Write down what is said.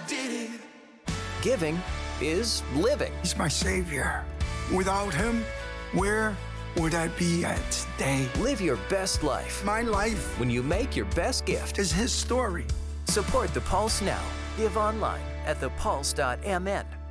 did it. Giving is living. He's my savior. Without him, where would I be at today? Live your best life My life when you make your best gift. is his story. Support The Pulse now. Give online at thepulse.mn.